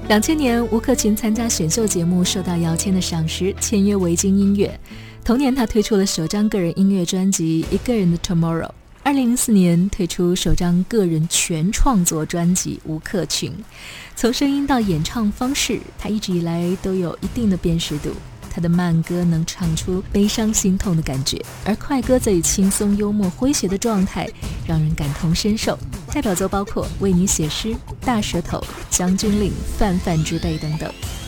2000年，吴克群参加选秀节目，受到姚谦的赏识，签约维京音乐。同年，他推出了首张个人音乐专辑《一个人的 Tomorrow》。2004年，推出首张个人全创作专辑《吴克群》。从声音到演唱方式，他一直以来都有一定的辨识度。他的慢歌能唱出悲伤心痛的感觉，而快歌则以轻松幽默诙谐的状态让人感同身受。代表作包括《为你写诗》、《大舌头》、《将军令》、《泛泛之辈》等等。